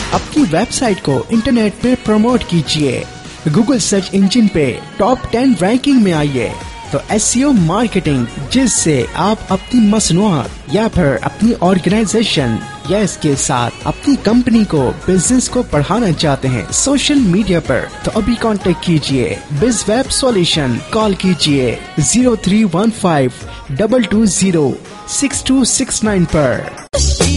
अपनी वेबसाइट को इंटरनेट पे प्रमोट कीजिए, गूगल सर्च इंजन पे टॉप 10 रैंकिंग में आइए। तो एसईओ मार्केटिंग, जिससे आप अपनी मसनूआत या फिर अपनी ऑर्गेनाइजेशन या इसके साथ अपनी कंपनी को, बिजनेस को बढ़ाना चाहते हैं सोशल मीडिया पर, तो अभी कांटेक्ट कीजिए बिजवेब सॉल्यूशन। कॉल कीजिए 0315 220 6269 पर।